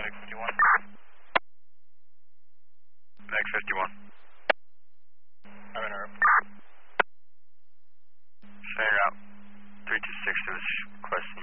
Meg 51. Meg 51. I'm in Europe. Staying out. 326 to this request.